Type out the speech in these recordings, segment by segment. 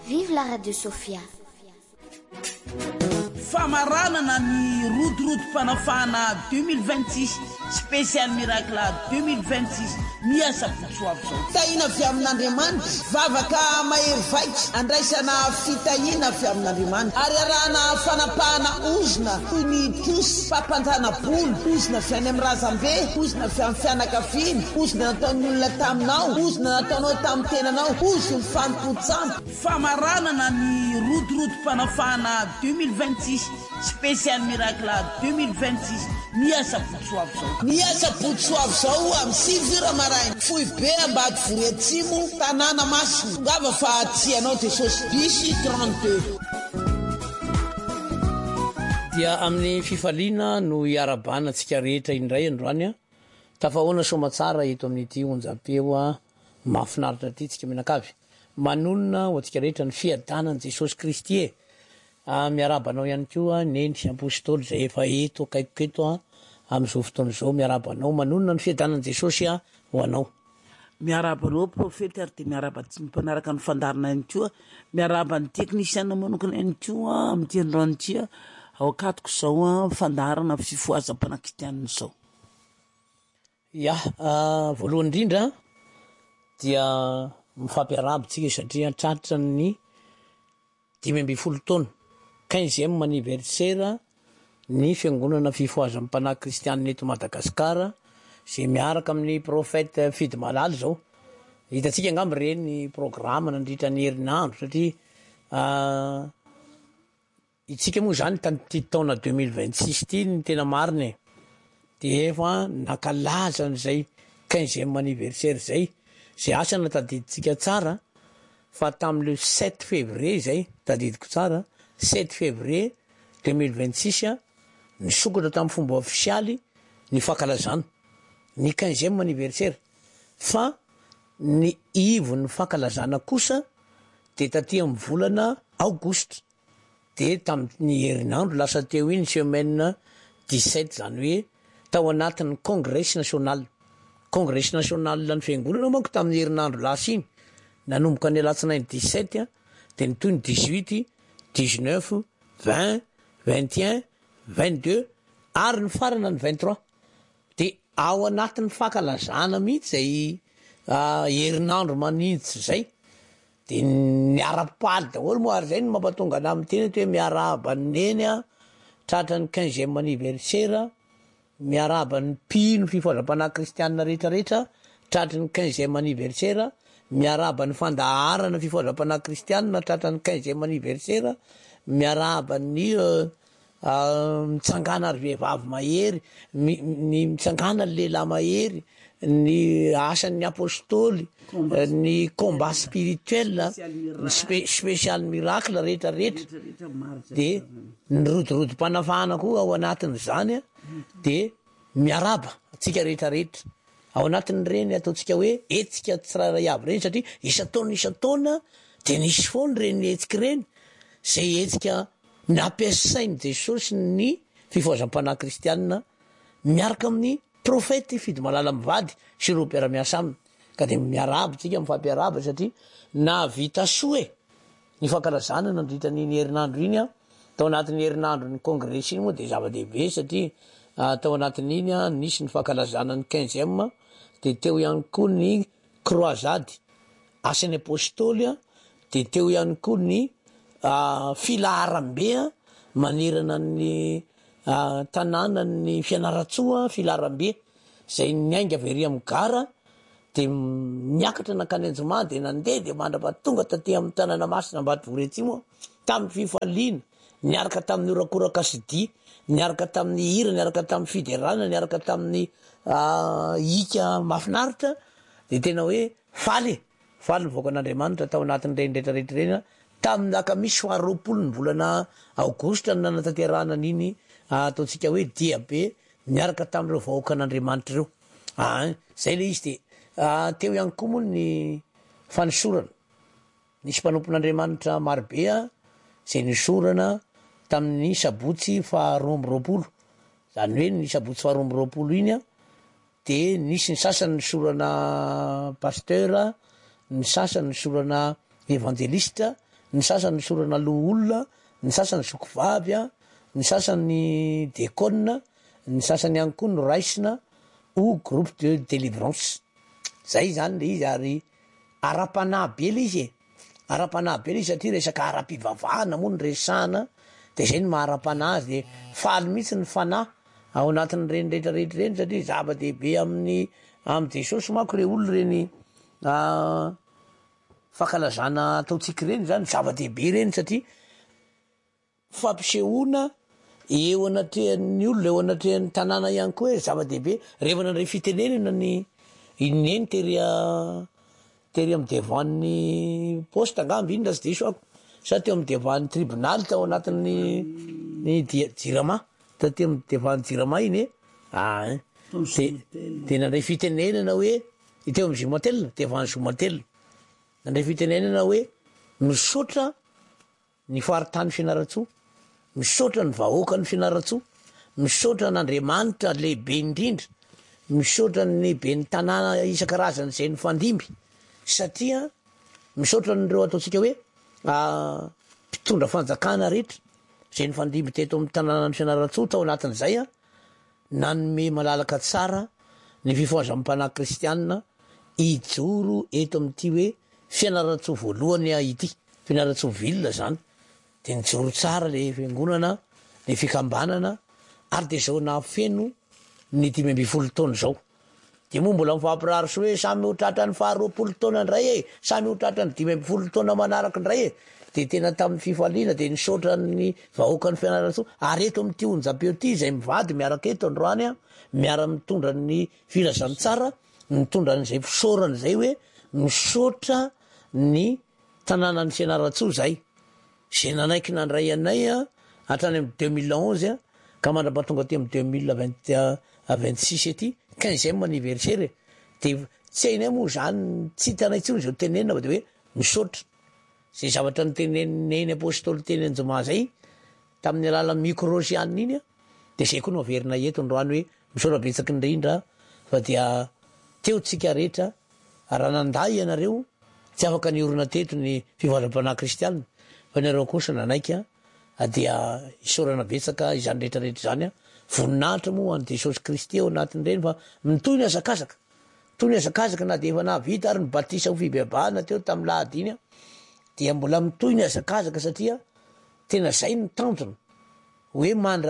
Vive la Radio Sophia. Famaranana ny rodorotom-panafana 2026 spécial miracle 2026 miasa Potsoavy zao. Tahina avy amin'Andriamanitra, vavaka mahery vaika, andraisana fitahina avy amin'Andriamanitra, ary arahana fanapahana ozina toy ny posy, fampantana bolo, ozina avy any amin'ny razambe, ozina avy amin'ny fianakaviana, ozina nataon'ny olona taminao, ozina nataonao tamin'ny tenanao, ozina mifampotsampo. Famaranana ny rodorotom-panafana 2026 spécial miracle 2026 miasa Potsoavy zao. Miasa Potsoavy zao amin'ny 6 heures maraina, Foibe Ambady Vory Atsimo, tanàna Masina. Ngava fa tianao de Jesosy bisy 32. Dia amin'ny fifaliana no iarabana antsika rehetra indray androany a. Tafahoana somatsara eto amin'ity onjam-peo mahafinaritra ty tsika menakavy. Manonona ho antsika rehetra ny fiadanan'i Jesosy Kristy miarabanao ihany koa neny apôstôly zay efa eto akaikoko eto amin'izao fotoana izao miarabanao manonona ny fiadanan'i Jesosy ho anao. Miarabanao profety ary de miarabantsy mpanaraka ny fandarina ihany koa, miaraban'ny teknisiana manokana ihany koa amin'ity androany ity ao akatoko zao fandarana fifoazam-pana-kristianina zao. Ya, voalohany indrindra dia mifampiaraba tsika satria tratra ny 12 taona 15e anniversaire ny fiangonana fifoazam-pana kristianina eto Madagasikara, zay miaraka amin'ny prophète Fidy Malaly zao. Hitantsika angamba reny programme nandritra ny herinandro satria itsika moa zany ty taona 2026 ty ny tena mariny de efa nakalaza n'izay 15e anniversaire zay asa natadiditsika tsara fa tamin'le 7 février zay tadidiko tsara 7 février 2026 nisokatra tamin'ny fomba ofisialy ny fankalazana ny 15e anniversaire, fa ny ivo ny fankalazana kosa de taty amin'ny volana aogositra, de tamin'ny herinandro lasa teo iny semaine 17 zany hoe tao anatin'ny congrès national ny fiangonana manko tamin'ny herinandro lasa iny nanomboka ny alatsinainy 17 de ny toy ny 18 19 20 21 22 ary ny farana ny 23 de ao anatin'ny fankalazana mihitsy zay herinandro manintsy zay de miara-paly daholo moa ary zay ny mampatonga ana amin'ny teny hoe miarahaba neny tratra ny 15e anniversaire, miarahaba ny mpino fifoazam-pana kristianina rehetrarehetra tratra ny 15e anniversaire, miarahaba ny fandaharana fifoazam-pana kristianina tratra ny 15e anniversaire, miarahaba ny mitsangana ary vehivavy mahery, ny mitsangana ny lehilahy mahery, ny asan'ny apôstôly, ny combat spirituel, ny spécial miracle rehetrarehetra, de ny rodorodo-panafahana koa ao anatin'izany de miaraba atsika rehetrarehetra ao anatin' reny ataotsika hoe etsika tsiraray avy reny satria isa-taona de nisy foany reny etsika reny zay etsika nampiasainy Jesosy ny fifoazam-pana kristianina miaraka amin'ny profety Fidy Malala mivady sy ireo mpiara-miasa aminy, ka de miaraba tsika mifampiaraba satria navita soe ny fankalazana nandritra n'iny herinandro iny tao anatin'ny herinandro ny congrès iny moa de zava-dehibe satria tao anatin'iny nisy ny fankalazana ny 15e de teo ihany koa ny croisade asan'ny apôstôly de teo ihany koa ny filaharam-be manerana ny tanàna ny Fianaratsoa filaharam-be zay niainga avery amin'ny gara de niakatra nakany Anjomà de nandeha de mandrapatonga taty amin'ny tanàna Masina Ambady Vory Atsimo tamin'ny fifaliana, niaraka tamin'ny Orakoraka Sidy, niaraka tamin'ny hira, niaraka tamin'ny fiderana, niaraka tamin'ny hika mahafinaritra, de tena hoe faly nivoaka an'Andriamanitra tao anatin'ny reny rehetrarehetra reny tamin'ny akamisy 20 ny volana aogositra ny nanatanterahana an'iny ataotsika hoe dia be miaraka tamin'ireo vahoaka an'Andriamanitra ireo. Zay le izy de teo ihany koa moa ny fanisorana, nisy mpanompon'Andriamanitra marobe zay nisorana tamin'ny sabotsy 12 zany hoe ny sabotsy 12 iny de nisy ny sasany nisorana pasteur, ny sasany nisorana evangeliste, ny sasany sorana loha olona, ny sasany sokovavy a, ny sasany dekona, ny sasany ihany koa no raisina o groupe de délivrance. Zay zany le izy ary ara-panahy be le izy ara-panahy be le izy satria resaka ara-pivavahana moa ny resahana de zay ny mahara-panahy azy de faly mihitsy ny fanahy ao anatin'ny reny rehetrarehetra reny satria zava-dehibe amy Jesosy manko re olo reny fankalazana ataotsika reny zany zava-dehibe reny satria fampisehoana eo anatrehan'ny olona eo anatrehan'ny tanàna ihany koa hoe zava-dehibe rehefa nandray fitenenana ny ineny tery amy devan'ny poste angamby iny la tsy diso ako sa teo amy devan'ny tribunal tao anatin'ny jirama teo amy devan'ny jirama iny de nandray fitenenana hoe teo amy Jumatel devan'ny Jumatel nandray fitenenana hoe misaotra ny faritany Fianaratsoa, misaotra ny vahoaka ny Fianaratsoa, misaotra n'Andriamanitra lehibe indrindra, misaotra ny be ny tanàna isan-karazany zay ny fandimby satria misaotra n'ireo ataotsika hoe mpitondra fanjakana rehetra zay ny fandimby teto amin'ny tanàna ny Fianaratsoa tao anatin'izay nanome malalaka tsara ny fifoazam-panahy kristianina ijoro eto amin'ity hoe Fianaratsoa voalohany ity Fianaratsoa ville zany de nijoro tsara le fiangonana le fikambanana ary de zao nafeno ny 12 taona zao de moa mbola mifampirary so hoe samy hotratra ny 20 taona ndray samy hotratra ny 12 taona manaraka ndray de tena tamin'ny fifaliana de nisaotra ny vahoaka ny Fianaratsoa ary eto amin'ty onjam-peo ty zay mivady miaraka eto androany miara mitondra ny filazantsara mitondra n'izay fisaorana zay hoe misaotra ny tanànany Fianaratsoa zay zay nanaiky nandray anay hatrany amy 2011 ka mandrapatonga ty amy 2026 ety 15e anniversaire de tsy hainay moa zany tsy hitanay tsony zao tenenina de hoe misaotra zay zavatra nyteneniny apôstôly teny Anjoma zay tamin'ny alala microsianina iny de zay koa no averina eto androany hoe misaotra betsaky indrindra fa dia teo tsika rehetra raha nanday ianareo tsy afaka niorina teto ny fivazam-panahy kristianina fa nareo kosa nanaiky dia isaorana betsaka izany rehetrarehetra zany voninahitra moa any Jesosy Kristy ao anatin'ireny fa mitoy ny azakazaka toy ny azakazaka na de efa navita ary ny batisa ho fibebahana teo tamin'ny lahady iny dia mbola mitoy ny azakazaka satria tena zay ny tanjona hoe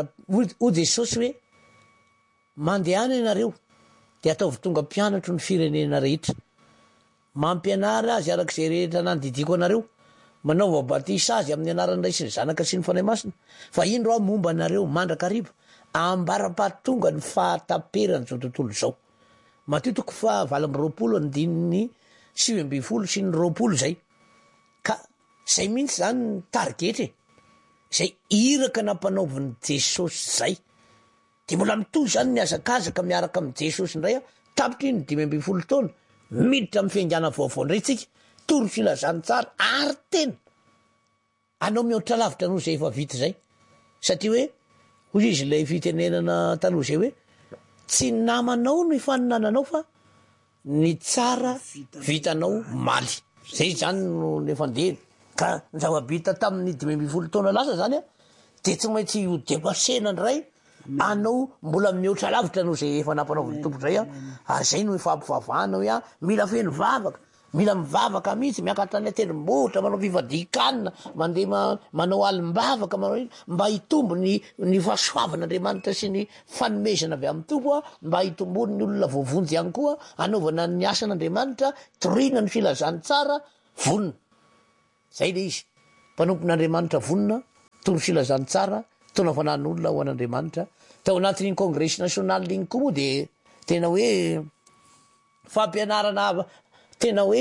o Jesosy hoe mandehana ianareo de ataovy tonga mpianatro ny firenena rehetra mampianary azy arak'izay rehetra nandidiko anareo manao batisa azy amin'ny anaran'ny Ray sy ny Zanaka sy ny Fanahy Masina fa iny ro momba anareo mandrakariva ambara-pahatonga ny fahataperany zao tontolo zao matitoko fa 20 ny dininy 19 sy ny 20 zay ka zay mihitsy zany ny targety zay iraka nampanaoviny Jesosy zay de mbola mitoy zany ny azakazaka miaraka amin'ny Jesosy ndray tapitry ny 12 taona miditra amin'ny fiangana vaovao ndray tsika toro filazany tsara ary tena anao mihoatra lavitra no zay efa vita zay satria hoe hoy izy lay fitenenana taloha zay hoe tsy namanao no ifaninananao fa ny tsara vitanao maly zay zany no nefandehany ka ny zava-bita tamin'ny 12 taona lasa zany de tsy maintsy ho depasena ndray anao mbola mihoatra lavitra no zay efa nampanaoviny tompo zay ary zay no ifampivavahanao mila feno vavaka mila mivavaka mihitsy miakatra ny atendrombohitra manao fivadikanina mandeha manao alim-bavaka manao mba hitombo ny fahasoavan'Andriamanitra sy ny fanomezana avy amin'ny tompo mba hitombony ny olona voavonjy ihany koa anaovana ny asan'Andriamanitra torina ny filazany tsara vonina zay le izy mpanompon'Andriamanitra vonina toro filazany tsara tona fanan'olona ho an'Andriamanitra tao anatin'iny congrès national iny koa moa de tena hoe fampianarana tena hoe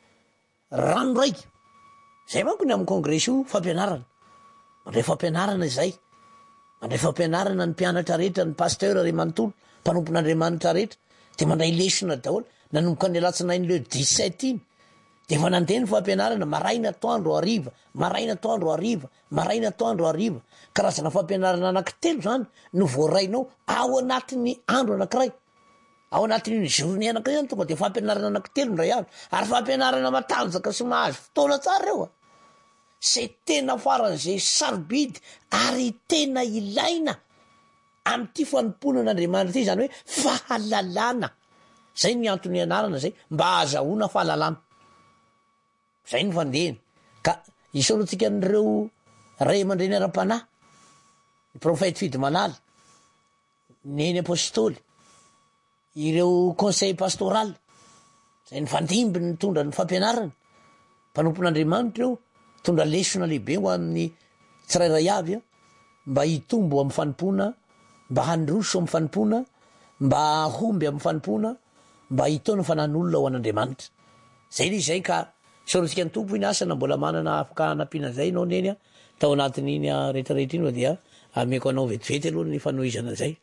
rano raiky zay manko ny amin'ny congrès io fampianarana mandray fampianarana zay mandray fampianarana ny mpianatra rehetra ny pasteur ray manontolo mpanompon'Andriamanitra rehetra de mandray lesona daholo nanomboka ny alatsinainy le 17 iny de fa nandeha ny fampianarana maraina toandro hariva maraina toandro hariva maraina toandro hariva karazana fampianarana anankitelo zany no voarainao ao anatin'ny andro anankiray ao anatin'iny journée anankiray zany tonga de fampianarana anankitelo ndray andro ary fampianarana matanjaka sy mahazo fotoana tsara reo zay tena faran'izay sarobidy ary tena ilaina am'ty fanomponan'Andriamanitra ty, zany hoe fahalalana. Zay ny antony anarana zay, mba azahoana fahalalana. Zay ny fandehany. Ka isaorantsika n'ireo ray aman-dreny ara-panahy, ny profety fidy malala, neny apôstôly, ireo conseil pastoral, zay ny fandimby ny tondra ny fampianarana, mpanompon'Andriamanitra eo, tondra lesona lehibe ho amin'ny tsirairay avy a, mba hitombo amin'ny fanompona, mba handroso amin'ny fanompona, mba homby amin'ny fanompona, mba hitaona fanan'olona ho an'Andriamanitra. Zay le zay ka isaorantsika ny tompo iny asana mbola manana afaka anampiana zay ianao neny a, tao anatin'iny rehetrarehetra iny dia ameko anao vetivety aloha ny fanohizana zay.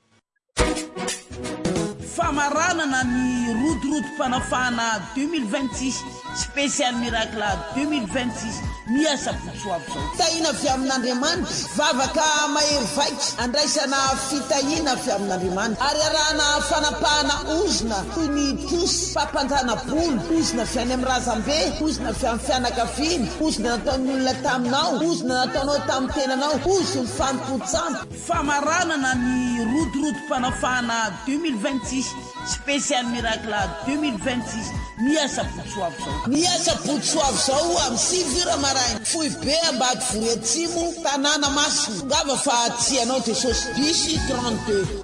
Famaranana ny rodorotom-panafahana 2026 spécial miracle 2026 miasa potsoavy zao. Fitahina avy amin'Andriamanitra, vavaka mahery vaika, andraisana fitahina avy amin'Andriamanitra, ary arahana fanapahana ozona toy ny tosy, fampanjana-bolo, ozona avy any amin'ny razambe, ozona avy amin'ny fianakaviana, ozona nataon'ny olona taminao, ozona nataonao tamin'ny tenanao, ozony fampotsana. Famaranana ny rodorotom-panafahana 2026 spécial miracle 2026 miasa potsoavy zao. Miasa potsoavy zao amin'ny sivira maraina, fohy be ambady vory atsimo, tanàna masina, ngava fa tsy anao Jesosy. Bisy 32.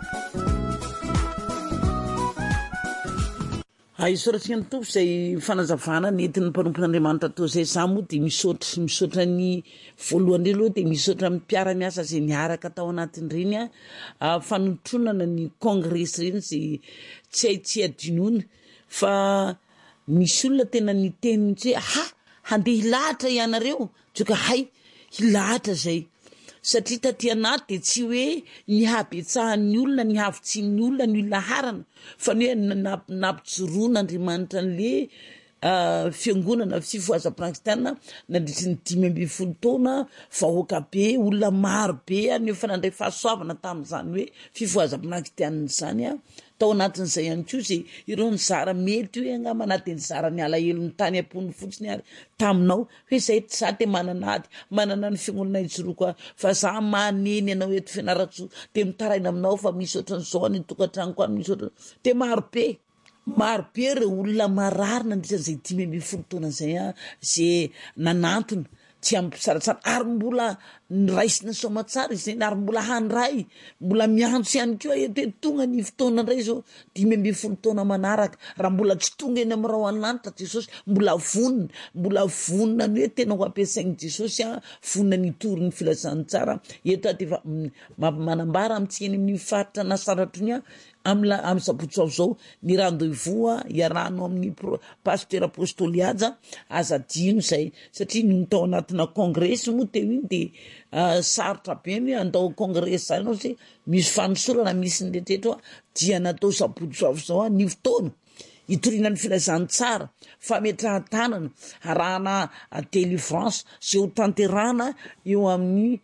Isoratsika ny tompo zay fanazavana nentin'ny mpanompon'Andriamanitra atao zay za moa de misaotra ny voalohany aloha de misaotra amin'ny mpiara-miasa zay niaraka tao anatin'ireny fanotronana ny congrès reny zay tsy adinoana fa misy olona tena niteny mihitsy hoe handeha hilahatra ianareo, tsoka hay hilahatra zay satria taty anaty de tsy hoe nihabetsahan'ny olona, nihavitsin'ny olona, ny olona harana, fa ny hoe nampijoroana Andriamanitra an'le fiangonana fifohazam-kristianina nandritry ny 5 taona, vahoaka be, olona maro be any efa nandray fahasoavana tamin'izany hoe fifohazam-kristianina zany tao anatin'izay ihany koa zay ireo ny zara mety hoe angamba na de ny zara ny alahelo ny tany am-pony fotsiny ary taminao hoe zay za te manana ny fiangonana ijoroako fa za maneny anao eto Fianaratsoa de mitaraina aminao fa misy ohatran'izao ny tokantranoko any, misy ohatran de maro be reo olona marary nandritran'izay 5 taona zay zay nanantona tsy ampitsaratsara ary mbola niraisina somatsara izy zay ary mbola handray, mbola miantso ihany koa eto hoe tonga ny fotoana ndray zao 5 taona manaraka, raha mbola tsy tonga eny amin'ny rao an-lanitra Jesosy, mbola vonona ny hoe tena ho ampiasainy Jesosy vonona ny tory ny filazany tsara eto aty efa manambara amintsika eny amin'ny faritra Nasaratry ny amin'ny sabotsy zao ny randoivoa iarahano amin'ny pasteur apôstôly azadino zay satria ny tao anatina congrès moa teo iny de sarotra be hoe andao congrès zany anao se misy fanosorana misy ny rehetrarehetra dia natao sabotsy zao ny fotoana hitoriana ny filazany tsara, fametrahan-tanana, arahana délivrance zay ho tanterahana eo amin'ny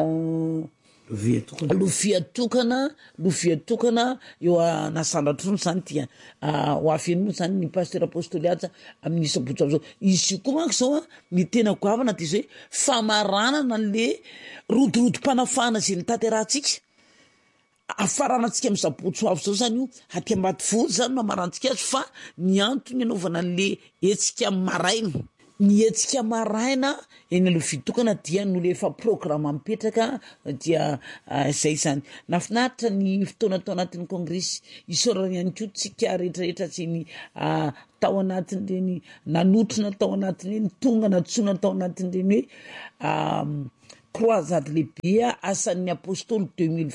lovia tokana eo Nasandratrony zany dia ho afeny moa zany ny pasteur apôstôly amin'ny sabotsy zao. Izy io koa manko zao ny tena goavana de zay famaranana le rodorotom-panafahana zay nitanterahantsika afaranantsika amin'ny sabotsy avy zao zany io aty ambady vory zany mamarantsika azy fa ny antony anaovana le etsika maraina, ny etsika maraina eny aloha fitokana dia nole efa programa mipetraka dia zay zany nafinaritra ny fotoana tao anatin'ny congrès isorana ihany koa tsika rehetrarehetra zay ny tao anatin'ireny nanotrona tao anatin'ireny tonga natsoina tao anatin'ireny hoe croisade lehibe asan'ny apôstôly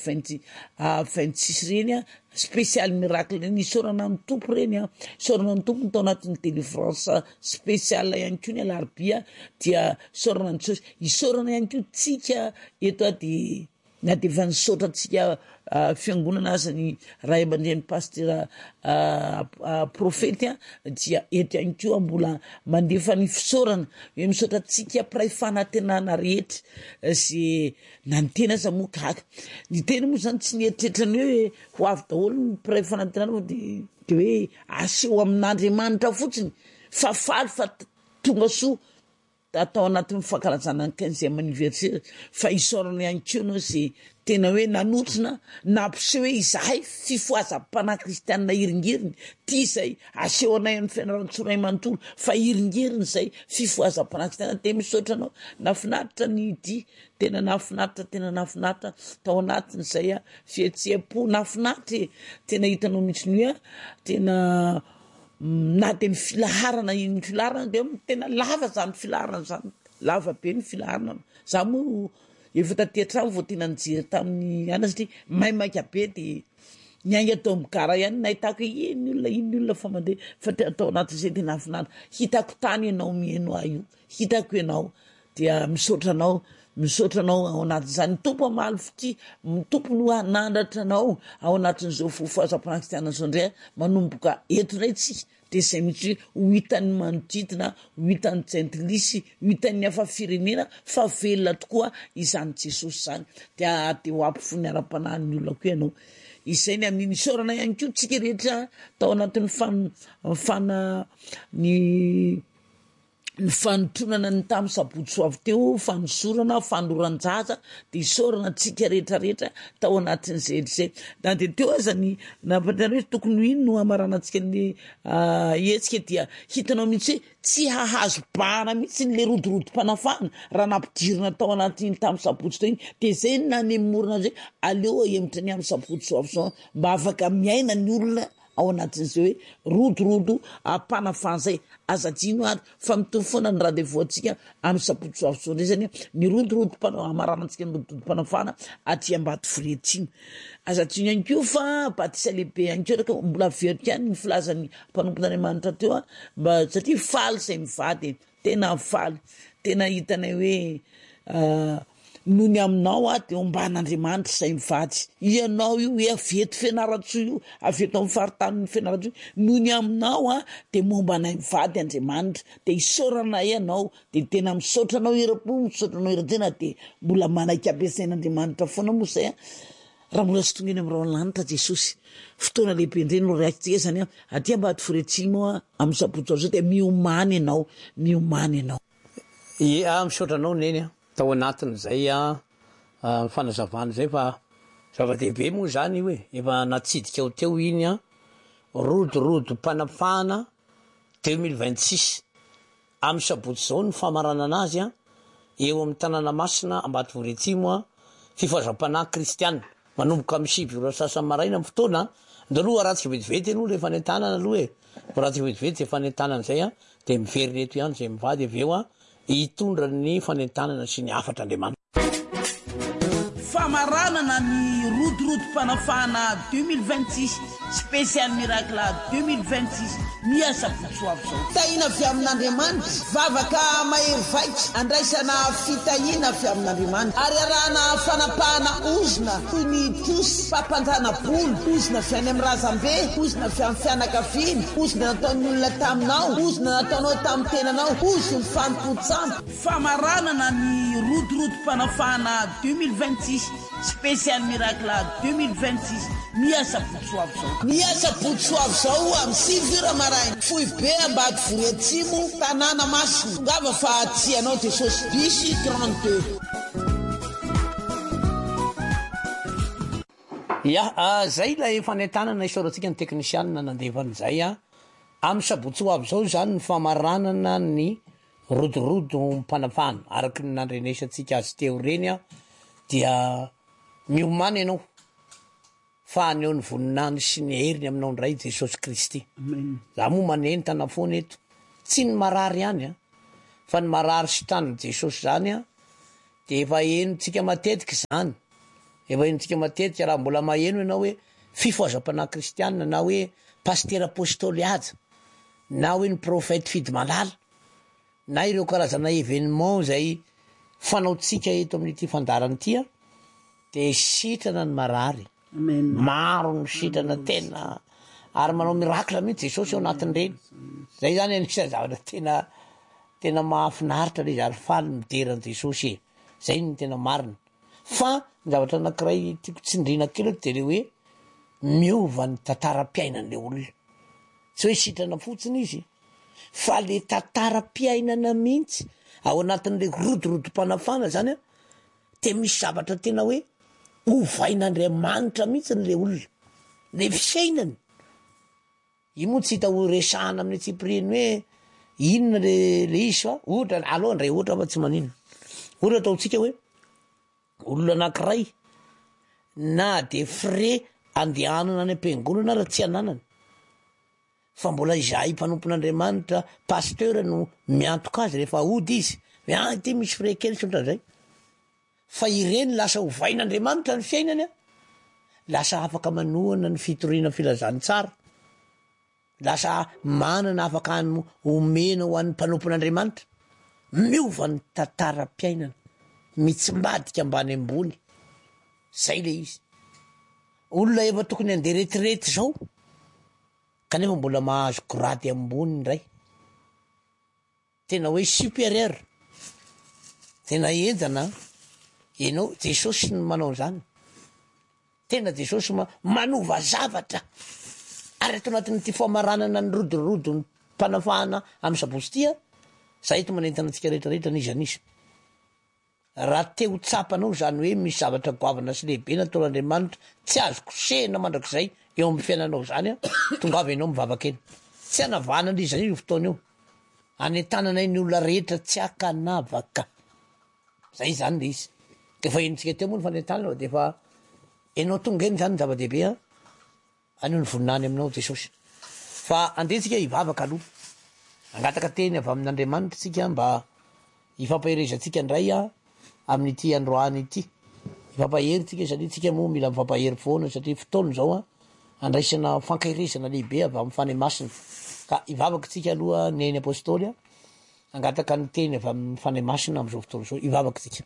2026 reny spécial miracle reny isorana ny tompo reny isorana ny tompo tao anatin'ny délivrance spécial ihany koa ny alarobia dia isorana ny Jesosy, isorana ihany koa tsika eto de na de efa nisaotra tsika fiangonana aza ny ray aman-dreny pasteur profety dia eto ihany koa mbola mandefa ny fisaorana hoe misaotra tsika mpiray fanantenana rehetra zay nantena aza moa gaga ny tena moa zany tsy nieritreritra ny hoe ho avy daholo ny mpiray fanantenana de hoe aseho amin'Andriamanitra fotsiny fa faly fa tonga soa atao anatin'ny fankalazana ny 15e anniversaire fa isorana ihany koa anao zay tena hoe nanotrona nampiseho hoe izahay fifoazam-panahy kristianina iringiriny ty zay aseho anay amin'ny fianaran-tsoray manontolo fa iringiriny zay fifoazam-panahy kristianina de misaotra anao nafinaritra ny dy tena nafinaritra tao anatiny zay a fihetsepo nafinaritra tena hitanao mihitsy ny hoe tena na de ny filaharana iny filaharana de tena lava zany filaharana zany lava be ny filaharana za moa efa tatetrano vao tena nijery tamin'ny ana satria mahay maika be de niainga atao migara ihany nahitako iny olona fa mandeha fa atao anatin'izay tena nafinaritra hitako tany ianao mihaino ahy io hitako ianao dia misaotra anao ao anatin'izany tompo amaly fity tompo no anandratra anao ao anatin'izao fifoazam-panahy kristianina zao ndray manomboka eto ndray tsika de zay mihitsy ho hitan'ny manodidina ho hitan'ny jentlisy ho hitan'ny hafa firenena fa velona tokoa izany Jesosy zany de ho ampifony ara-panahin'ny olona koa ianao izay ny amin'ny nisorana ihany koa tsika rehetra tao anatin'ny ny fanotronana ny tamin'ny sabotsy avy teo fanosorana fanoran-jaza de isorana tsika rehetrarehetra tao anatin'zay na de teo aza ny nampatany hoe tokony ino no amaranantsika ny etsika dia hitanao mihitsy hoe tsy hahazo bahana mihitsy nyle rodorodo-panafahana raha nampidirina tao anatin'iny tamin'ny sabotsy teo iny de zay nanemorona zay aleo ahemitra ny amin'ny sabotsy avy zao mba afaka miaina ny olona ao anatin'izay hoe rodorodo ampanafahana azadino ary fa mitovy foana ny rendez-vous antsika amin'ny sabotsy avy zao ndray zany ny rodorodo amaranantsika ny rodorodo-panafahana aty Ambato Firetsiano azadino ihany ko fa batisa lehibe ihany ko raka mbola verika ihany ny filazan'ny mpanompon'Andriamanitra teo mba satria faly zay mivady tena faly tena hitanay hoe noho ny aminao de omban'Andriamanitra zay mivady ianao io hoe aveto fianaratsoa io aveto amin'ny faritany fianaratsoa noho ny aminao de momba anay mivady Andriamanitra de isorana ianao de tena misaotra anao irapo misaotra anao iratena de mbola manaiky ampiasain'Andriamanitra foana moa zay raha mbola sy tongeny amin'ny raolanitra Jesosy fotoana lehibe indray no raikitsika zany aty Ambato Firetsiano amin'ny sabotsy zao de miomany ianao misaotra anao neny tao anatiny zay fanazavany zay fa zava-dehibe moa zany hoe efa natsidika ao teo iny rodorodo mpanafahana 2026 amin'ny sabotsy zao ny famaranana azy eo amin'ny tanàna masina Ambato Firetsiano fifoazam-panahy kristianina manomboka amin'ny 7 sasany maraina amin'ny fotoana ndaloha ratsika vetivety aloha le fanentanana aloha ratsika vetivety zay fanentanana zay de mivery reto ihany zay mivady avy eo hitondra ny fanentanana sy ny afatr'Andriamanitra famaranana ny rodorodo-panafahana 2026 spécial miracle 2026 miasa botsoavy zao fitahina avy amin'Andriamanitra vavaka mahery vaitra andraisana fitahina avy amin'Andriamanitra ary arahana fanapahana ozona toy ny tosy fampanjana bolo ozona avy any amin'ny razambe ozona avy amin'ny fianakaviana ozona nataon'ny olona taminao ozona nataonao tamin'ny tenanao ozony fanompotsamo famaranana ny rodorodo-panafahana 2026 spécial miracle 2026 miasa botsoavy zao miasa botsoavy zao amin'ny 6 maraina fohy be Ambato Firetsiano tanàna masina ngava fa tsy anao Jesosy bisy 32 zay lay fanentanana isorantsika ny teknisianina nandevan'izay amin'ny sabotsy avy zao zany ny famaranana ny rodorodo mpanafahana araky ny nandrenesantsika azy teo reny dia miomany ianao fa aneo ny voninany sy ny heriny aminao ndray Jesosy Kristy za moa manentana foana eto tsy ny marary ihany fa ny marary sy taniny Jesosy zany de efa enotsika matetika zany raha mbola maheno ianao hoe fifoazam-panahy kristianina na hoe paster apôstôly aja na hoe ny profety fidy malala na ireo karazana événement zay fanaotsika eto amin'ity fandarana ity de sitrana ny marary maro ny sitrana tena ary manao mirakla mihitsy Jesosy ao anatin' reny zay zany anisany zavatra tena mahafinaritra le zary faly mideran Jesosy zay ny tena marina fa ny zavatra anankiray tiako tsindrina kely de le hoe miova ny tantaram-piainan'le olona tsy hoe sitrana fotsiny izy fa le tantaram-piainana mihitsy ao anatin'le rodorotom-panafana zany a te misy zavatra tena hoe hovain'Andriamanitra mihitsy n'le olona le fisainany. I moa tsy hita ho resahana amin'ny tsipiriny hoe inona le izy fa ohatra aloha ndray ohatra fa tsy maninona ohatra ataotsika hoe olona anankiray na de frais andehanana any am-piangonana raha tsy ananana fa mbola izahay mpanompon'Andriamanitra pasteur no miantoka azy rehefa ody izy ty misy frais kely sontran'izay fa ireny lasa hovain'Andriamanitra ny fiainany a lasa afaka manohana ny fitoriana filazany tsara, lasa manana afaka omena ho an'ny mpanompon'Andriamanitra, miova ny tantaram-piainana mitsimbadika ambany ambony. Zay le izy olona efa tokony andeha retirety zao kanefa mbola mahazo grady ambony ndray, tena hoe supérieur, tena enjana ianao. Jesosy no manao zany, tena Jesosy manova zavatra ary ato anatin'ity famaranana ny rodorodo ny mpanafahana amin'ny sabositya. Zay eto manentana antsika rehetrarehetra nizanisa raha te ho tsapanao zany hoe misy zavatra goavana sy lehibe nataon'Andriamanitra tsy azo kosehina mandrakizay eo amin'ny fiainanao zany a tonga avy ianao mivavakeny, tsy anavahana andrizany io fotoana io, anentanana ny olona rehetra tsy akanavaka. Zay zany le izy defa enitsika teo moa ny fanentanana defa enao tonga eny zany zava-dehibe a anio ny voninany aminao Jesosy. Fa andetsika hivavaka aloha angataka teny avy amin'Andriamanitra tsika mba hifampaherezantsika indray a amin'ity androany ity, hifampahery tsika satria tsika moa mila mifampahery foana satria fotoana zao a andraisana fankahirezana lehibe avy amin'ny fany masina. Ka hivavaka tsika aloha neny apôstôly a angataka ny teny avy amin'ny fany masina am'izao fotoana zao, hivavaka tsika.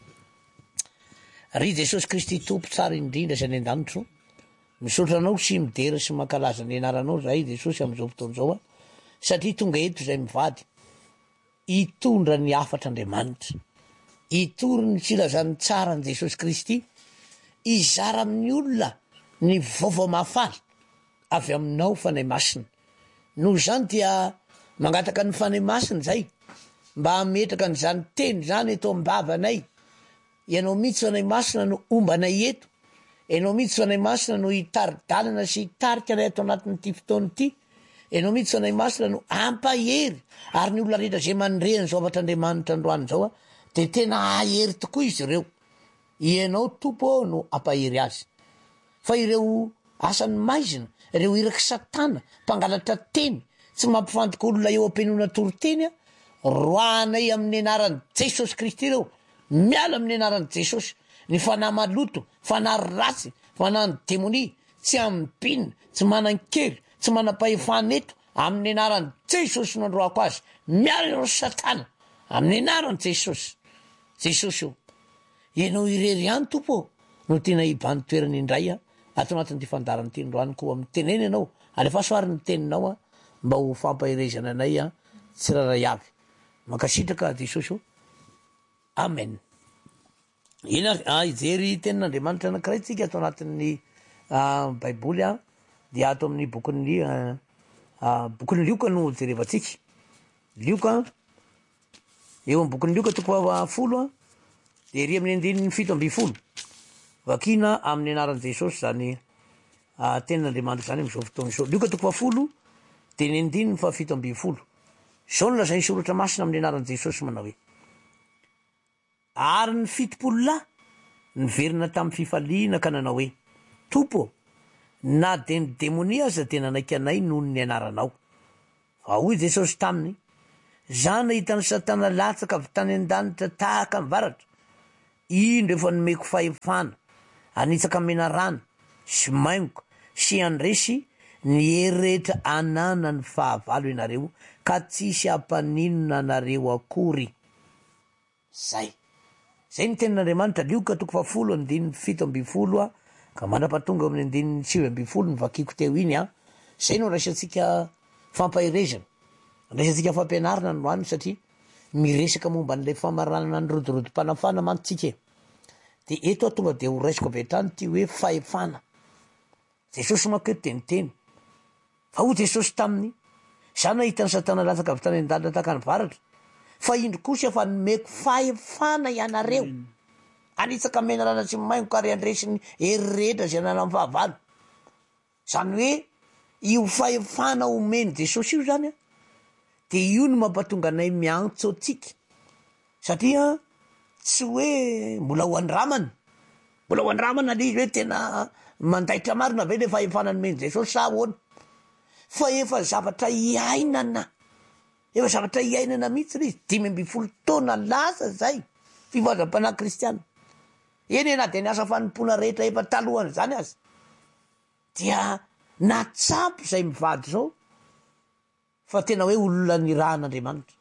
Ry Jesosy Kristy tompo tsara indrindra sy any an-danitro, misaotra anao sy midera sy mankalaza ny anaranao zahay Jesosy am'izao fotoana zao a satria tonga eto zay mivady hitondra ny afatra Andriamanitra, hitory ny filazan'ny tsara ny Jesosy Kristy, izara amin'ny olona ny vaovao mahafaly avy aminao fanahy masina. Noho zany dia mangataka ny fanahy masina zay mba hametraka n'izany teny zany eto am-bavanay. Ianao mihitsy fanahy masina no ombanay eto, ianao mihitsy fanahy masina no hitaridalana sy hitarika anay ato anatin'ity fotoana ity, ianao mihitsy fanahy masina no ampahery ary ny olona rehetra zay mandrehany zao avatr''Andriamanitra androany zao a de tena ahery tokoa izy ireo. Ianao tompo no ampahery azy, fa ireo asan'ny maizina, ireo iraky satana mpangalatra teny tsy mampifantoka olona eo am-penona toroteny a, roanay amin'ny anaran'i Jesosy Kristy ireo, miala amin'ny anaran'i Jesosy ny fanahy maloto, fanahy ratsy, fanahy ny demonia tsy ambinina, tsy manan-kely, tsy manam-pahefana eto amin'ny anaran'i Jesosy no androako azy. Miala ireo satana amin'ny anaran'i Jesosy. Jesosy io ianao irery ihany tompo no tena hibany toerana indray a ato anatin'ity fandarany ity androany koa amin'ny teneny ianao alefasoary ny teninao a mba ho fampahirezana anay a tsy raray avy mankasitraka Jesosy io. Amen. Ina ijery tenin'Andriamanitra anankiray tsika ato anatin'ny baiboly a dia ato amin'ny bokin'ny Lioka no jerevantsika. Lioka eo amin'ny bokin'ny Lioka toko 10 a de ry amin'ny 7:70 vakina amin'ny anaran'i Jesosy zany tenin'Andriamanitra zany am'izao fotoana izao. Lioka toko 10 de ny 7:70 zao no lazay ny soratra masina amin'ny anaran'i Jesosy manao hoe: ary ny 70 niverina tamin'ny fifaliana ka nanao hoe: Tompo, na de ny demonia aza de nanaiky anay noho ny anaranao. Fa hoy Jesosy taminy: za nahita ny satana latsaka avy tany an-danitra tahaka ny varatra, indro efa nomeko fahefana anitsaka menarana sy maingo sy andresy ny heretra anana ny fahavalo ianareo ka tsisy hampaninona anareo akory. Zay ny tenin'Andriamanitra. Lioka toko 10 7:70 a ka mandrapatonga amin'ny 7:70 ny vakiko teo iny a. Zay no raisantsika fampahirezana, raisantsika fampianarana androany satria miresaka momba n'ilay famaranana ny rodorodo-panafana mantsika. De eto tonga de ho raisiko avy hatrany ty hoe fahefana. Jesosy manko eto teniteny fa ho Jesosy taminy: za nahita ny satana latsaka avy tany an-dalina tahaka ny varatra, fa indro kosa fa nomeko fahefana ianareo anitsaka mena rana tsy maingo ka ry andresiny hery rehetra zay nana amin'ny fahavalo zany hoe io fahefana omeny jesosy io zany a de io no mampatonga anay miantso atsika satria tsy hoe mbola ho andramana le izy hoe tena mandaitra marina ve le fahefana nomeny jesosy sa ahoana fa efa zavatra iainana mihitsy le izy 5 taona lasa zay fivazam-panahy kristiana eny na de niasa fanompona rehetra efa talohany zany azy dia natsapo zay mivady zao fa tena hoe olona nirahan'Andriamanitra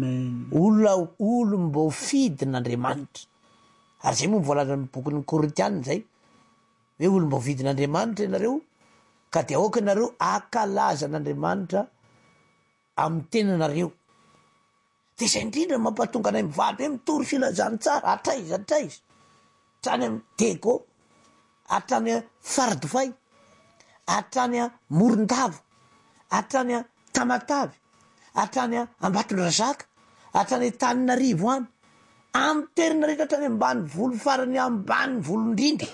olo mbo fidin'Andriamanitra ary zay moa mivolaza amin'ny bokin'ny Korintiana zay hoe olo mbo vidin'Andriamanitra ianareo ka de aoka ianareo akalaza n'Andriamanitra amin'ny tenanareo de zay indrindra mampatonga anay mivady hoe mitory filazany tsara atraiza hatrany amin'ny Tego hatrany Faradofay hatrany Morondava hatrany Tamatavy hatrany Ambatondrazaka hatrany Taninarivo any amin'ny toerana rehetra hatrany ambany volo farany ambany volondrindry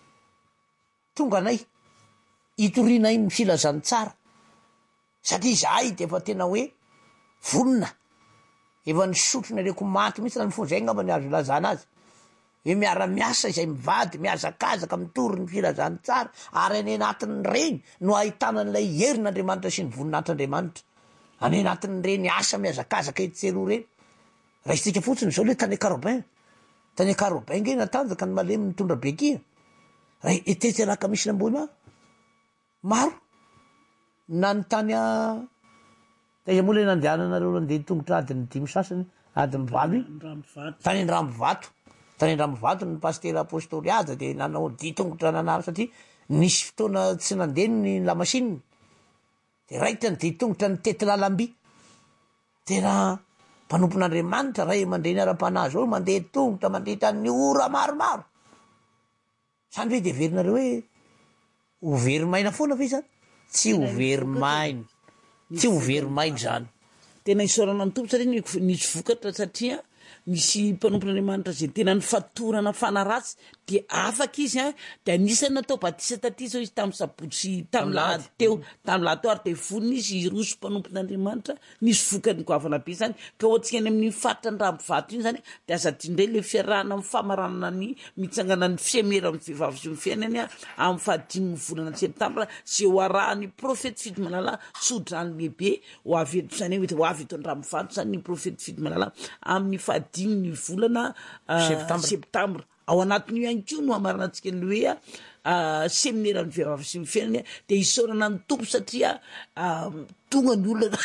tonga anay hitorinay ny filazany tsara satria zahay de efa tena hoe vonona efa nisotrona maty mihitsy na nyfony zay ngamba ny azo lazana azy hoe miara-miasa izay mivady miazakazaka mitory ny filazany tsara ary any anatin'ny reny no ahitanan'ilay herin'Andriamanitra sy ny voninahitr'Andriamanitra any anatin'ny reny asa miazakazaka etseroa reny raha isika fotsiny zao le tany Karobin nge natanjaka ny malemy mitondra bekia raha etetseraka misy nambony maro na ny tany taiza moa le nandehananareo nandeha tongotra adiny 5 sasany adiny 5 tany Andrambovato ny pastera apôstôly aza de nanao ditongotra nanaro satria nisy fotoana tsy nandeny lamasinina de raitra ny ditongotra ny tety lalamby tena mpanompon'Andriamanitra ray mandreny ara-panahy zao mandeha tongotra mandritra ny ora maromaro zany hoe de verinareo hoe overimaina foana ve zany tsy overimaina zany tena isorana ny tompo satria nisy vokatra satria misy mpanompon'Andriamanitra zay tena ny fatorana fanaratsy de afaka izy de anisany natao batisa taty zao izy tamin'ny sabotsy tamin'ny lahady teo ary de vonina izy iroso mpanompon'Andriamanitra nisy vokany goavana be zany ka ohatsika any amin'ny faritra ny Rambovato iny zany de azadindray le fiarahana amin'ny famaranana ny mitsangana ny fiamera amin'ny vehivavy sy ny fiainany amin'ny 15 volana septambra zay ho arahany profety Fidy Malala sodrany lehibe ho avy eto zany hoe ho avy eto Rambovato zany ny profety Fidy Malala amin'ny 15 volana septambra ao anatin'io ihany koa no amaranantsika ny hoe seminaire ny vehivavy sy ny fiainany de isorana ny tompo satria tonga ny olona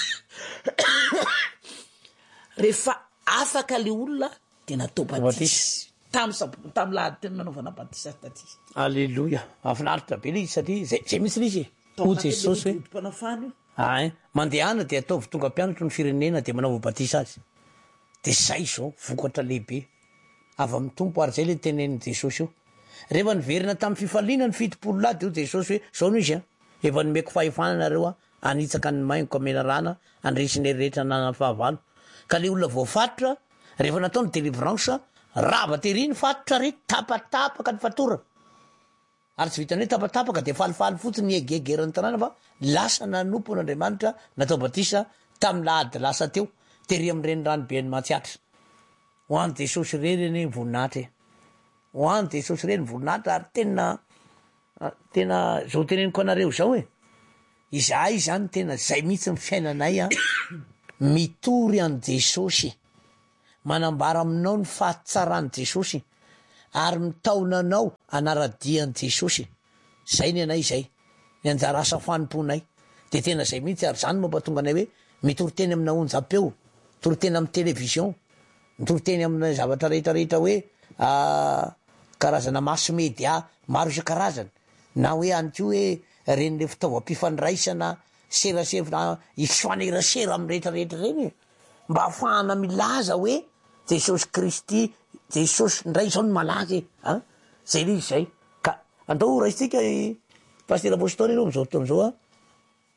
rehefa afaka le olona de natao batisa tamin'ny lahady tena nanaovana batisa taty alleloia afinaritra be le izy satria zay misy le izy ho Jesosy hoe mpanafany ay mandehana de ataovy tonga mpianatro ny firenena de manao batisa azy de zay zao vokatra lehibe avy amin'ny tompo ary zay le tenen'i Jesosy io rehefa niverina tamin'ny fifaliana ny 7 lady io Jesosy hoe zao no izy efa nomeko fahefana nareo anitsaka ny maingo ka mena rana andresiny rehetra nana fahavalo ka le olona voafatotra rehefa natao ny délivrance rava teriny fatotra re tapatapaka ny fatorana ary tsy vitany hoe tapatapaka de falifaly fotsiny ny egegerany tanàna fa lasa nanompo n'Andriamanitra natao batisa tamin'ny lahady lasa teo tery amin'ireny ranobeany matsiatra ho any Jesosy reny voninahitra ho any Jesosy reny voninahitra ary tena zao teneniko anareo zao hoe izahay zany tena zay mihitsy ny fiainanay mitory an Jesosy manambara aminao ny fahatsarany Jesosy ary mitaonanao anaradian Jesosy zay ny anay zay ny anjara asa fanomponay de tena zay mihitsy ary zany mampatonga anay hoe mitory teny amina onjam-peo mitory teny amin'ny télévision mitory teny amina zavatra rehetrarehetra hoe karazana mass media maro isan-karazany na hoe anyko hoe reny le fitaovam-pifandraisana serasera ifanerasera amin'ny rehetrarehetra reny mba ahafahana milaza hoe Jesosy Kristy Jesosy ndray zao ny malaza zay le izy zay ka andao raha isika pastera apôstôly aloha am'izao fotoana zao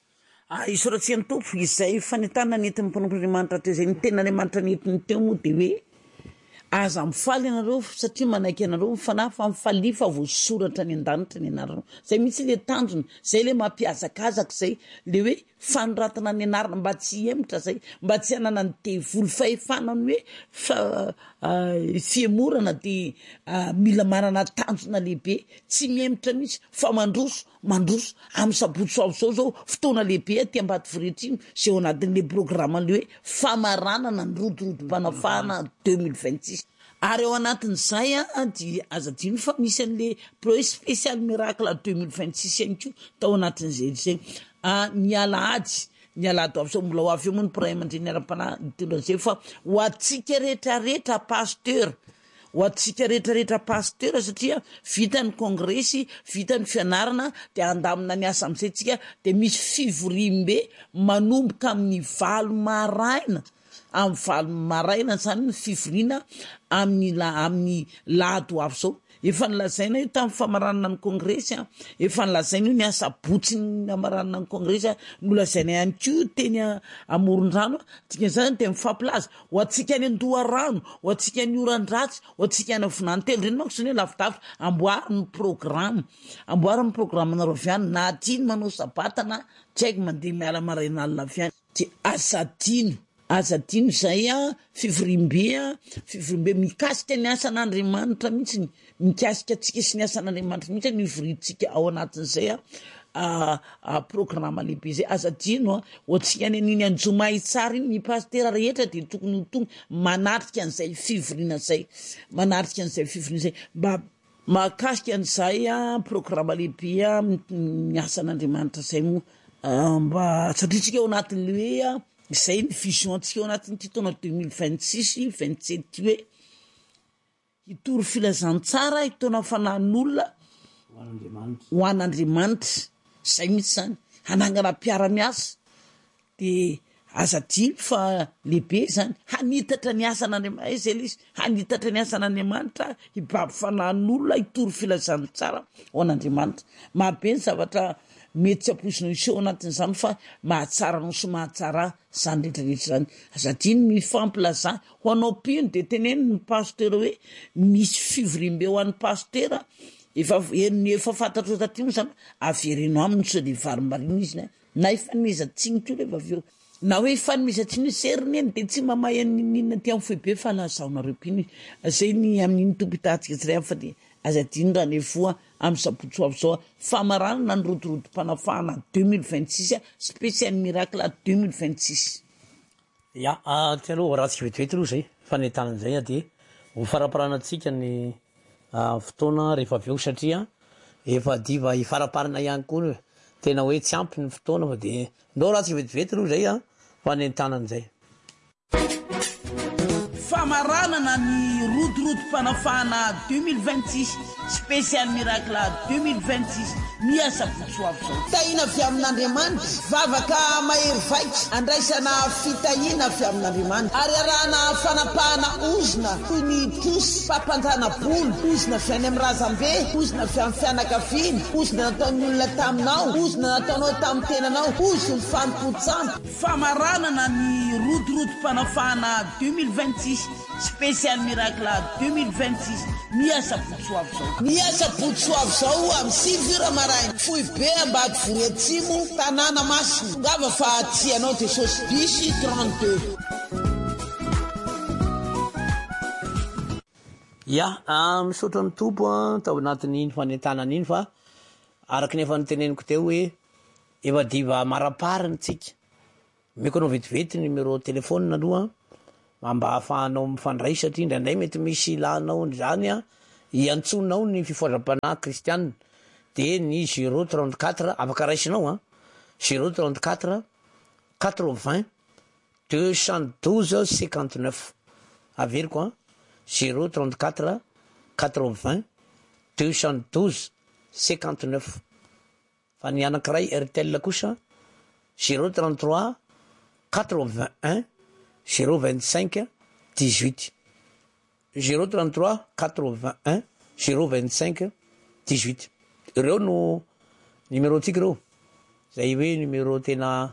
Isoratsiany tompo izay fanetana nentin'ny mpanompoandriamanitra teo zay ny tena Andriamanitra nentiny teo moa de hoe aza mifaly ianareo satria manaiky ianareo mifanahy fa mifalia fa voasoratra ny an-danitra ny anarana zay mihitsy le tanjona zay le mampiazakazaka zay le hoe fanoratana ny anarana mba tsy emotra zay mba tsy hanana ny devoly fahefanany hoe fiemorana de mila manana tanjona lehibe tsy miemotra mihitsy fa mandroso amin'ny sabotsy ao zao fotoana lehibe aty ambady voretrino zay ao anatin'le programme le hoe famaranana ny rodorotom-panafahana 2026 ary ao anatin'izay di azadino fa misy an'le preux spécial miracle 2026 ihany ko tao anatin'izay zay niala ady avy sao mbola ho avy eo moa ny pray aman-dreny ara-panahy nitondran'izay fa ho atsika rehetrarehetra pasteur ho atsika rehetrarehetra pasteur satria vita ny kongresy vita ny fianarana de andamina ny asa am'izay tsika de misy fivorim-be manomboka amin'ny valo maraina amin'ny valo maraina zany ny fivoriana amin'ny lahady ho avy zao efa nilazaina io tamin'ny famaranana ny kongresy efa nilazaina io ny asa botsy ny amaranana ny kongresy nolazaina ihany ko teny amoron-drano dikan'izany de mifampilaza ho atsika ny andoharano ho atsika ny oran-dratsy ho atsika ny afinantelo reny manko zany hoe lavidavitra amboariny programme nareo avy any na atiny manao sabatana tsy haiko mandeha miala marainalina avy any de azadino zay fivorim-be mikasika ny asan'Andriamanitra mihitsy mikasika atsika sy ny asan'Andriamanitra mihitsy ny ivorintsika ao anatin'izay programme lehibe zay azadino ho atsika ny aniny anjomay tsara iny ny pasteur rehetra de tokony tonga manatrika an'izay fivoriana zay mba mahakasika an'izay programme lehibe ny asan'Andriamanitra zay moa mba satria tsika ao anatin'le hoe zay ny vision antsika ao anatin'ity taona 2026-27 ty hoe hitory filazantsara hitaona fanahin'olona ho an'Andriamanitra zay mihitsy zany hanangana mpiara-miasa de azadino fa lehibe zany hanitatra ny asan'Andriamanitra zay izy hanitatra ny asan'Andriamanitra hibaby fanahin'olona hitory filazantsara ho an'Andriamanitra mahabe ny zavatra mety tsy ampoizina iseo anatin'izany fa mahatsara no sy mahatsara zany rehetrarehetra zany azadino mifampilaza ho anao pino de teneny ny pasteur hoe misy fivorim-be ho an'ny pasteur efa fantatro tatino zany avereno aminy so de varimbarina izy na ifanomezantsiny ko rehefa avy eo na hoe ifanomezantsiny seriny eny de tsy mamahy aninina ty amin'ny foibe fa lazaonareo pino zay ny amin'iny tompo hitatsika tsiray fa de azadino raha nevoa amin'ny sabotsy avy zao famaranana ny rodorotom-panafahana 2026 spécial miracle 2026 ty aloha raha tsika vetivety aloha zay fanentanan'izay de ho faraparanantsika ny fotoana rehefa avy eo satria efa diva ifaraparana ihany koa tena hoe tsy ampy ny fotoana fa de ndao raha tsika vetivety aloha zay fanentanan'izay famaranana ny rodorotom-panafahana 2026 spécial miracle 2026 miasa botsoavy zao tahina avy amin'Andriamanitra vavaka mahery vaika andraisana fitahiana avy amin'Andriamanitra ary arahana fanapahana ozona toy ny tosy fampantana bolo ozona avy any amin'ny razambe ozona avy amin'ny fianakaviana ozona nataon'ny olona taminao ozona nataonao tamin'ny tenanao ozony fanompotsamby famaranana ny rodorotom-panafahana 2026 spécial miracle 2026 miasa botsoavy zao miasa botsoavy zao amin'ny 6 heures maraina foy be ambady voreatsimo tanàna masina ngava fa tianao de sosy bisy 32 misaotra ny tompo tao anatin'iny fanentanan'iny fa araky nefa nyteneniko teo hoe efa diva marapariny tsika meko anao vetivety numéro telefône aloha mba ahafahanao mifandray satria indraindray mety misy ilanao zany iantsonao ny fifoazam-panahy kristianina de ny 034 afaka raisinao 034 80 212 59 averiko 034 80 212 59 fa ny anankiray RTL kosa 033 81 025 18 033 81 025 18 ireo no numéro tiky reo zay hoe numéro tena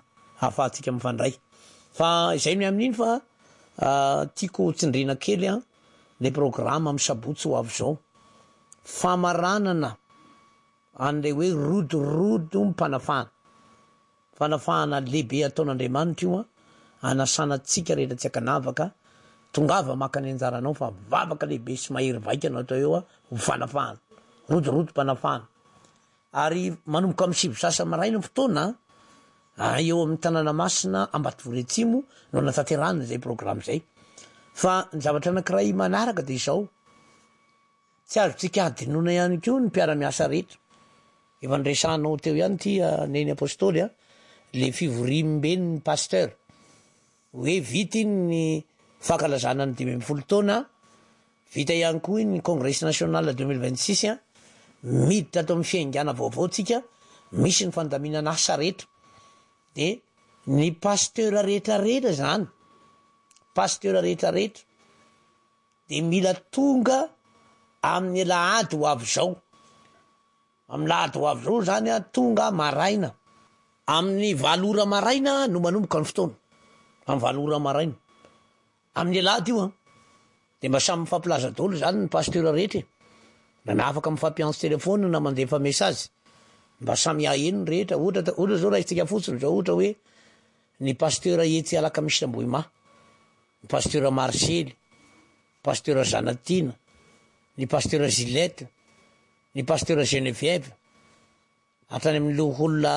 hahafahantsika mifandray fa izay ny amin'iny fa tiako tsindrina kely a le programme amy sabotsy ho avy zao famaranana an'le hoe rodorodo mpanafahana lehibe ataon'Andriamanitra io a anasana tsika rehetra tsy akanavaka tongava maka ny anjaranao fa vavaka lehibe sy mahery vaika anao atao eo a fanafahana rodorodo mpanafahana ary manomboka amy sivy sasa maraina fotoana eo amin'ny tanàna masina Ambatovy Atsimo no natanterahana zay programme zay fa ny zavatra anankiray manaraka de izao tsy azotsika adinoina ihany koa ny mpiara-miasa rehetra efa nresanao teo ihany ty neny apôstôly a le fivoriam-ben'ny pasteur hoe vita iny ny fankalazana ny 20 taona vita ihany koa iny ny congrès national 2026 a miditra ato amin'ny fiaingana vaovao tsika misy ny fandaminana asa rehetra de ny pasteur rehetrarehetra zany pasteur rehetrarehetra de mila tonga amin'ny lahady ho avy zao amin'ny lahady ho avy zao zany a tonga maraina amin'ny valora maraina no manomboka ny fotoana amin'ny valora maraina amin'ny lahady io a de mba samy mifampilaza daholo zany ny pasteur rehetra na afaka mifampiantso telefôna na mandefa mesazy mba samy aheno rehetra ohatra zao raha fotsiny zao ohatra hoe ny pasteur etsy Alakamisy Ambohima ny pasteur Marcely pasteur Zanatina ny pasteur Gilette ny pasteur Geneviève hatrany amin'ny loholona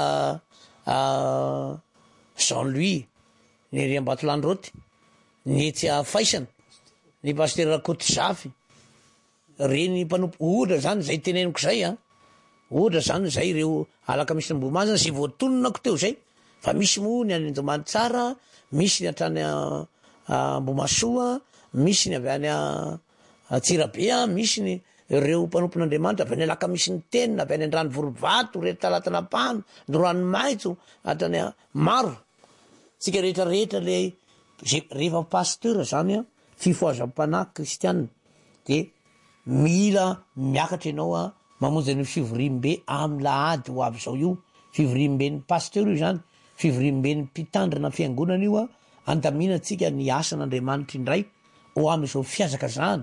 Jean-Louis ny Riambatolaandroty ny etsy Faisana ny pasteur Kotzafy reny mpanompo ohatra zany zay teneniko zay a ohatra zany zay ireo Alakamisy Ambohima zany zay voatononako teo zay fa misy moa ny any Andomanitsara misy ny hatrany Ambomasoa misy ny avy any Tsirabea misy ny ireo mpanompon'Andriamanitra avy any Alakamisy ny tenina avy any Andrano Vorovato rehetra Talatana-pano no Ranomaitso hatrany maro tsika rehetrarehetra le rehefa pasteur zany a fifoazam-panahy kristianina de mila miakatra ianao a mamonjy ny fivorim-be amin'ny lahady ho avy zao io fivorim-ben'ny pasteur io zany fivorim-ben'ny mpitandrina fiangonana io a andamina tsika ny asan'Andriamanitra indray ho am'izao fiazaka zany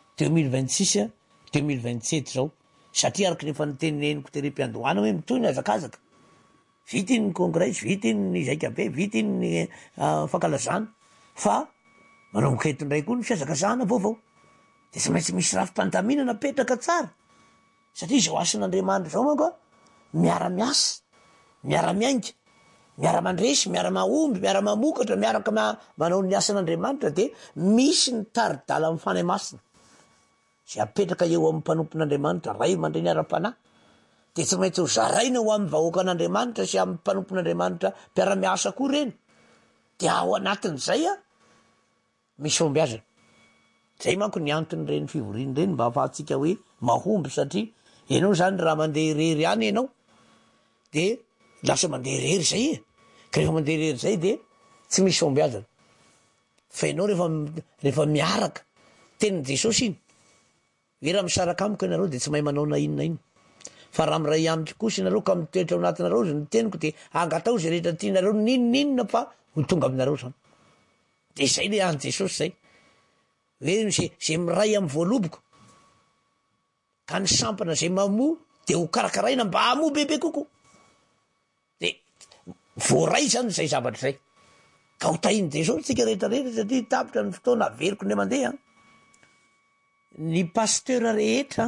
2026 2027 zao satria araky nefa niteneniko terem-piandohana hoe mitoy ny azakazaka vita iny ny congrès vita iny ny zaikabe vita iny ny fankalazana fa manomboka eto indray koa ny fiazakazahana vaovao de tsy maintsy misy rafi-pandamina napetraka tsara satria zao asan'Andriamanitra zao manko a miara-miasa miara-miainga miara-mandresy miara-mahomby miara-mamokatra miaraka manao ny asan'Andriamanitra de misy ny taridala amin'ny fanay masina zay apetraka eo amin'ny mpanompon'Andriamanitra ray mandray ny ara-panahy de tsy maintsy ho zaraina ho amin'ny vahoaka an'Andriamanitra sy amin'ny mpanompon'Andriamanitra mpiara-miasa koa reny de ao anatin'izay a misy fombiazana zay manko ny antony reny fivoriany reny mba ahafahantsika hoe mahomby satria ianao zany raha mandeha rery any ianao de lasa mandeha rery zay ka rehefa mandeha rery zay de tsy misy fombiazana fa ianao rehefa miaraka tenin'i Jesosy iny hoe raha misaraka amiko ianareo de tsy mahay manao na inona iny fa raha miray amiko kosa ianareo ka mitoetra ao anatinareo zay ny teniko de angatao zay rehetra tianareo ninninona fa ho tonga aminareo zany de zay le any Jesosy zay hoe zay miray amy voaloboko ka ny sampana zay mamo de ho karakaraina mba amo bebe koko de voaray zany zay zavatra zay ka ho tahiny Jesosy tsika rehetrarehetra satria tapitra ny fotoana averiko ndray mandeha ny pasteur rehetra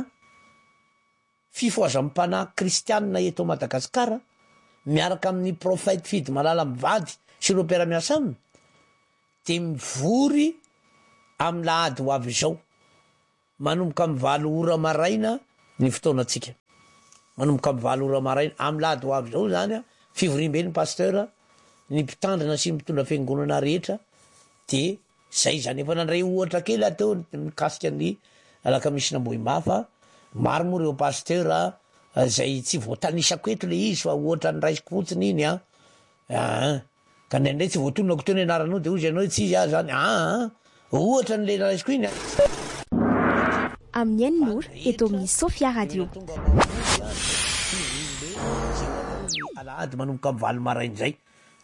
fifoazam-panahy kristianina eto Madagasikara miaraka amin'ny profète fidy malala mivady sy ireo mpiara-miasa aminy de mivory amin'ny lahady ho avy izao manomboka amin'ny 7 ora maraina ny fotoanatsika manomboka amin'ny 7 ora maraina amin'ny lahady ho avy izao zany a fivorim-ben'ny pasteur ny mpitandrina sy mitondra fiangonana rehetra de zay zany efa nandray ohatra kely ateo mikasika ny Alakamisy Ambohima fa maro moa ireo pasteur zay tsy voatanisako eto le izy fa ohatra ny raisiko fotsiny iny ka nendray tsy voatononako teo ny anaranao de ozy ianao tsy izy zany ohatra ny le raisiko iny amin'ny Ainimora eto amin'ny Sofia Radio alahady manomboka amin'ny 7 maraina zay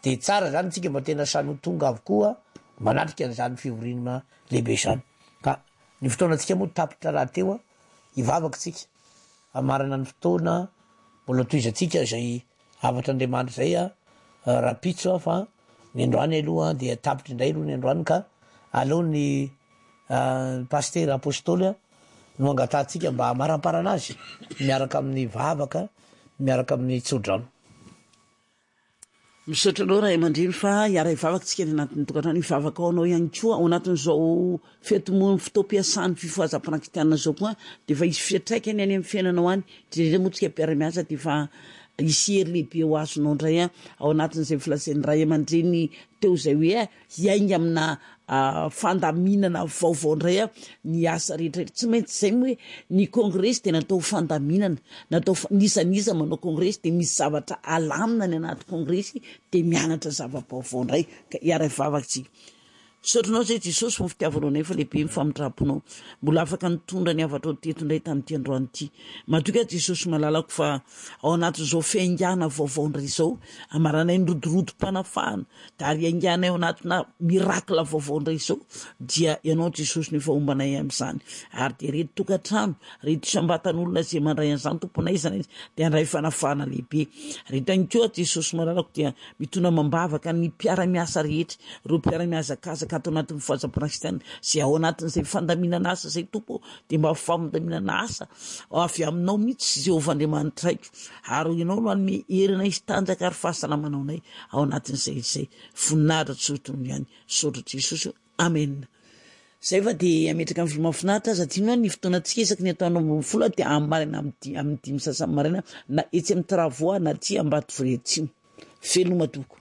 de tsara zany tsika mba tena sany tonga avokoa manatrika zany fivorinana lehibe zany ka ny fotoanatsika moa tapitra raha teoa ivavaky tsika amarana ny fotoana mbola toizatsika zay avatr'andriamanitra zay rapitso fa ny androany aloha de tapitra indray aloha ny androany ka aleo ny paster apôstôly no angatatsika mba maramparana azy miaraka amin'ny vavaka miaraka amin'ny tsodrano misaotra anao raha aman-dreny fa iara ivavaka tsika ny anatin'ny tokantrano ivavaka ao anao ihany koa ao anatin'izao fetomony fotoam-piasany fifoazam-panakitianina zao koa de fa isy fiatraikany any amin'ny fiainanao any drindrindra moa tsika mpiara-miasa de fa isy hery lehibe ho azonao indray ao anatin'izay filasen'ny ray aman-dreny teo zay hoe hiainga amina fandaminana vaovao indray ny asa rehetrarehetra tsy maintsy zay moa hoe ny kongresy de natao fandaminana natao nisanisa manao kongresy de misy zavatra alamina ny anaty kongresy de mianatra zava-baovao indray ka iara ivavaky saotranao zay Jesosy mo fitiavanao nefa lehibe mifamitraponao mbola afaka nitondra ny avatrao teto indray tamin'ity androany ity matoka Jesosy malalako fa ao anatin'izao fiaingana vaovao indray zao amaranay nyrodorodo-panafahana da ary ainganay ao anatina mirakla vaovao indray zao dia ianao Jesosy nefa ombanay amin'izany ary de rety tokantrano rety sambatan'olona zay mandray an'izany tomponay zany de andray fanafahana lehibe rety any koa Jesosy malalako dia mitondra mambavaka ny mpiara-miasa rehetra ro mpiara-miasa kazaka ato anatin'ny fifoazam-panakitianina zay ao anatin'izay fandaminana asa zay tompo de mba famindaminana asa avy aminao mihitsy Jehovah-Andriamanitra aiko ary ianao no anome herina izy tanjaka ary fahasalamanao ao anatin'izay voninahitra tsotony ihany saotra Jesosy amen zay fa de ametraka amin'ny vilo mahafinaritra aza tiano ny fotoanantsika isaky ny ataonao ambin'ny folo de ammarina amin'ny dimy sasany marina na etsy amin'ny travoa na ty ambato voreatsimo veloma toko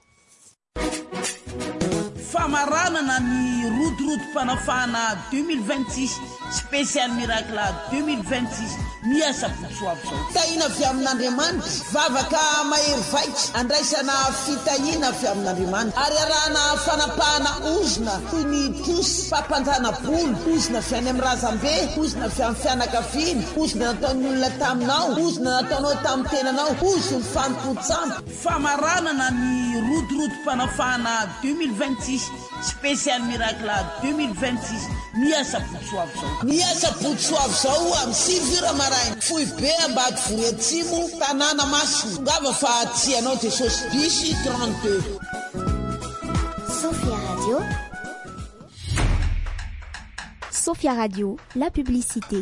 famaranana ny rodorodo-panafahana 2026 spécial miracle 2026 miasa potsoavy zao fitahina avy amin'Andriamanitra vavaka mahery vaitra andraisana fitahina avy amin'Andriamanitra ary arahana fanapahana ozona toy ny tosy fampanjana bolo ozona avy any amin'ny razambe ozona avy amin'ny fianakaviana ozona nataon'ny olona taminao ozona nataonao tamin'ny tenanao ozony fanompotsampo famaranana ny rodorodo-panafahana 2026 spécial miracle 2026 miasa potsoavy zao miasa potsoavy zao amin'ny sivira maraina foy be ambady voreatsimo tanàna masina ngava fa tianao Jesosy bisy 32 Sophia Radio. Sophia Radio, la publicité.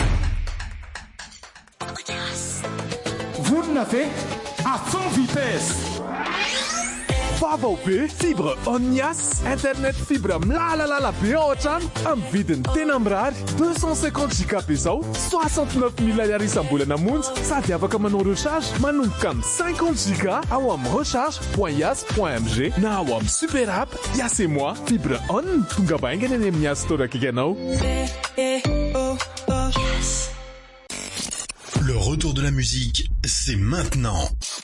Vous n'avez à fond vitesse. Vavaube fibre Omnias internet fibre mlalalala be ao an-trano amin'ny vidiny tena mirary 250 gigaby zao 69 000 ariary isam-bolana monja sady afaka manao recharge manomboka amin'ny 50 giga ao amin'ny recharge.yas.mg na ao amin'ny super app Yas et moi fibre on tonga baingana any amin'ny Yas store akikanao. Le retour de la musique, c'est maintenant.